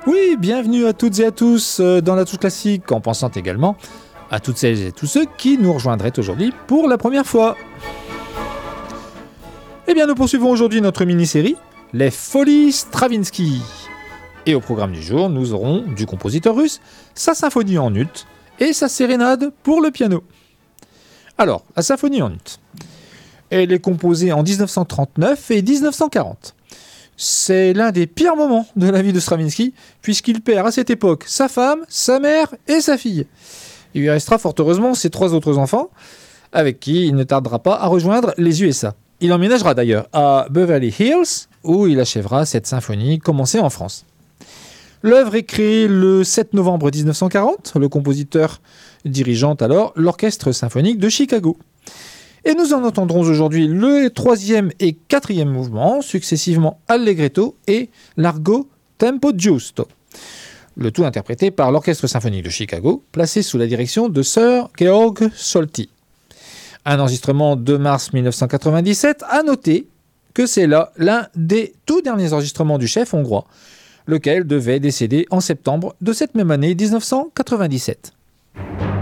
Oui, bienvenue à toutes et à tous dans la touche classique, en pensant également à toutes celles et tous ceux qui nous rejoindraient aujourd'hui pour la première fois. Eh bien, nous poursuivons aujourd'hui notre mini-série, Les Folies Stravinsky. Et au programme du jour, nous aurons du compositeur russe, sa symphonie en ut et sa sérénade pour le piano. Alors, la symphonie en ut. Elle est composée en 1939 et 1940. C'est l'un des pires moments de la vie de Stravinsky, puisqu'il perd à cette époque sa femme, sa mère et sa fille. Il lui restera fort heureusement ses 3 autres enfants, avec qui il ne tardera pas à rejoindre les USA. Il emménagera d'ailleurs à Beverly Hills, où il achèvera cette symphonie commencée en France. L'œuvre est créée le 7 novembre 1940, le compositeur dirigeant alors l'Orchestre symphonique de Chicago. Et nous en entendrons aujourd'hui le 3e et 4e mouvement, successivement Allegretto et Largo Tempo Giusto. Le tout interprété par l'Orchestre symphonique de Chicago, placé sous la direction de Sir Georg Solti. Un enregistrement de mars 1997, à noter que c'est là l'un des tout derniers enregistrements du chef hongrois, lequel devait décéder en septembre de cette même année 1997.